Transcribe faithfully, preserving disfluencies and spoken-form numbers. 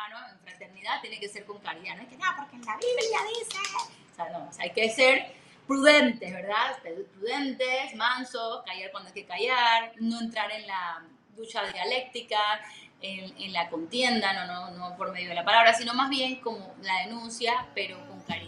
hermano, en fraternidad, tiene que ser con caridad. No es que, no, porque en la Biblia dice... O sea, no, o sea, hay que ser prudentes, ¿verdad? Prudentes, mansos, callar cuando hay que callar, no entrar en la lucha dialéctica, en, en la contienda, no, no, no por medio de la palabra, sino más bien como la denuncia, pero con caridad.